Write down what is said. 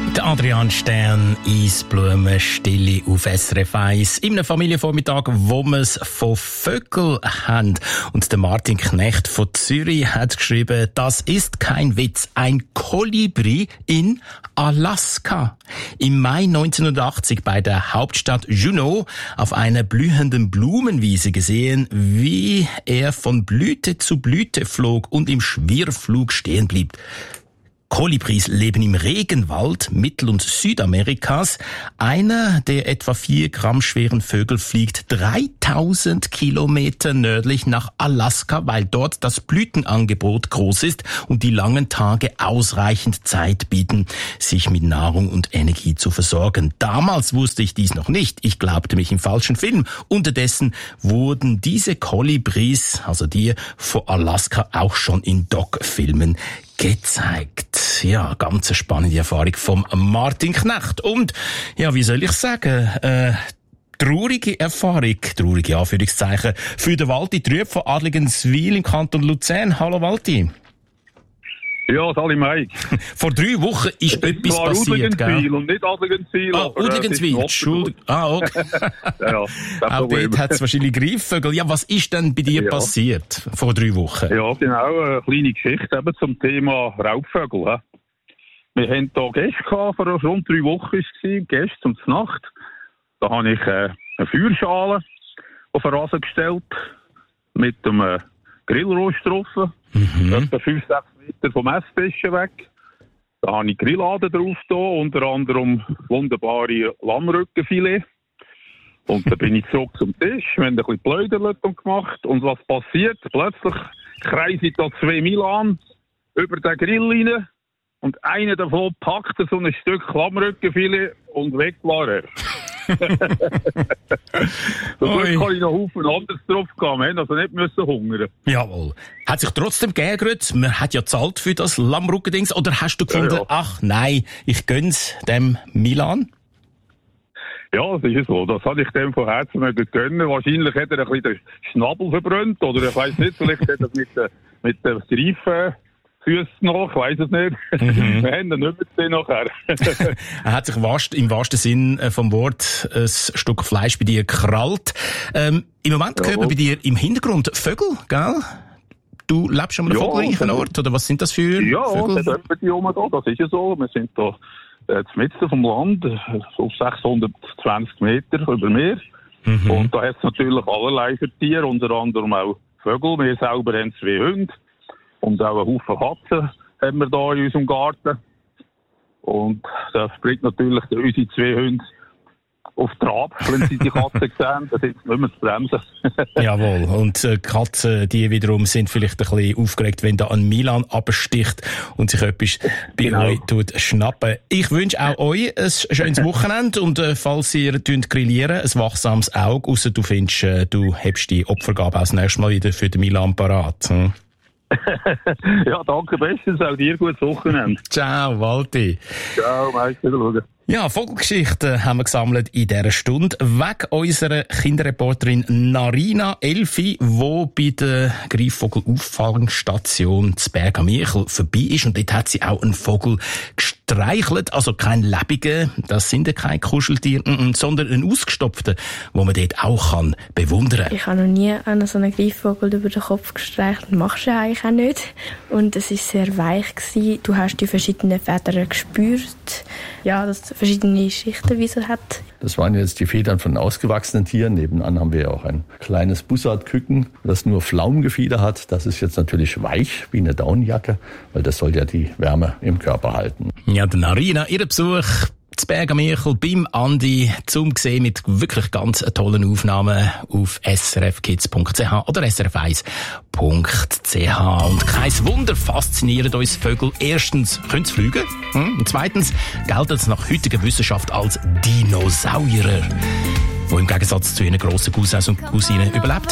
Der Adrian Stern, Eisblumen, Stille auf SRF 1. In einem Familienvormittag, wo wir es von Vögeln haben. Und der Martin Knecht von Zürich hat geschrieben, das ist kein Witz, ein Kolibri in Alaska. Im Mai 1980 bei der Hauptstadt Juneau auf einer blühenden Blumenwiese gesehen, wie er von Blüte zu Blüte flog und im Schwirrflug stehen blieb. Kolibris leben im Regenwald Mittel- und Südamerikas. Einer der etwa 4 Gramm schweren Vögel fliegt 3000 Kilometer nördlich nach Alaska, weil dort das Blütenangebot groß ist und die langen Tage ausreichend Zeit bieten, sich mit Nahrung und Energie zu versorgen. Damals wusste ich dies noch nicht. Ich glaubte mich im falschen Film. Unterdessen wurden diese Kolibris, also die von Alaska, auch schon in Doc-Filmen gezeigt. Ja, ganz spannende Erfahrung vom Martin Knecht. Und, ja, wie soll ich sagen, traurige Erfahrung, traurige Anführungszeichen, für den Walti Trüb von Adligenswil im Kanton Luzern. Hallo Walti. Ja, Sali Mike. Vor 3 Wochen ist etwas passiert, gell? Und nicht Adligenswil. Adligenswil, Entschuldigung. Okay. Ja, auch dort hat es wahrscheinlich Greifvögel. Ja, was ist denn bei dir passiert vor 3 Wochen? Ja, genau, eine kleine Geschichte eben zum Thema Raubvögel. He? Wir hatten hier Gäste gehabt, vor rund 3 Wochen war es, Gäste zum Nacht. Da habe ich eine Feuerschale auf den Rasen gestellt, mit einem Grillrost drauf, etwa 5-6 Meter vom Esstisch weg. Da habe ich Grilladen drauf da, unter anderem wunderbare Lammrückenfilet. Und dann bin ich zurück zum Tisch, wir haben ein bisschen geplaudert und gemacht. Und was passiert? Plötzlich kreisen da 2 Milan über den Grill rein und einer davon packt so ein Stück Lammrückenfilet und weg war er. Zum Glück habe ich noch Haufen anderes drauf gehabt, wir haben also nicht müssen hungern. Jawohl. Hat sich trotzdem geärgert? Man hat ja gezahlt für das Lammrückendings. Oder hast du gefunden, ach nein, ich gönn's dem Milan? Ja, das ist so. Das hatte ich dem von Herzen gönnen. Wahrscheinlich hat er ein bisschen den Schnabel verbrannt. Oder ich weiss nicht, vielleicht hat er mit den Greifen Füße noch, ich weiss es nicht. Wir haben ihn nicht mehr nachher. Er hat sich im wahrsten Sinn vom Wort ein Stück Fleisch bei dir gekrallt. Im Moment hören bei dir im Hintergrund Vögel, gell? Du lebst an einem vogelreichen Ort, oder was sind das für Vögel? Ja, das ist etwa die oben da, das ist ja so. Wir sind da mitten vom Land, so 620 Meter über Meer. Und da hat es natürlich allerlei für Tiere, unter anderem auch Vögel. Wir selber haben 2 Hunde. Und auch einen Haufen Katzen haben wir da in unserem Garten. Und das bringt natürlich unsere 2 Hunde auf Trab, wenn sie die Katzen sehen. Das ist nicht mehr zu bremsen. Jawohl. Und Katzen, die wiederum sind vielleicht ein bisschen aufgeregt, wenn da ein Milan absticht und sich etwas bei euch schnappen. Ich wünsche auch euch ein schönes Wochenende und falls ihr grillieren, ein wachsames Auge, ausser du findest, du hebst die Opfergabe auch das nächste Mal wieder für den Milan parat. Ja, danke bestens. Auch dir gutes Wochenende. Ciao, Walti. Ciao, Meister. Ja, Vogelgeschichten haben wir gesammelt in dieser Stunde. Wegen unserer Kinderreporterin Narina Elfi, die bei der Greifvogel-Auffangstation zu Berg am Michel vorbei ist. Und dort hat sie auch einen Vogel gestreichelt. Also kein lebiger, das sind ja keine Kuscheltiere, sondern einen ausgestopften, den man dort auch bewundern kann. Ich habe noch nie einen so einen Greifvogel über den Kopf gestreichelt. Machst du eigentlich auch nicht. Und es war sehr weich gewesen. Du hast die verschiedenen Federn gespürt. Ja, dass verschiedene Schichten wie sie hat. Das waren jetzt die Federn von ausgewachsenen Tieren. Nebenan haben wir ja auch ein kleines Bussardküken, das nur Pflaumengefieder hat. Das ist jetzt natürlich weich wie eine Daunenjacke, weil das soll ja die Wärme im Körper halten. Ja, der Narina, ihr Besuch zu Berg am Michel beim Andi zum sehen mit wirklich ganz tollen Aufnahmen auf srfkids.ch oder srf1.ch. Und kein Wunder faszinieren uns Vögel. Erstens können sie fliegen und zweitens gelten sie nach heutiger Wissenschaft als Dinosaurier, die im Gegensatz zu ihren grossen Cousins und Cousinen überlebt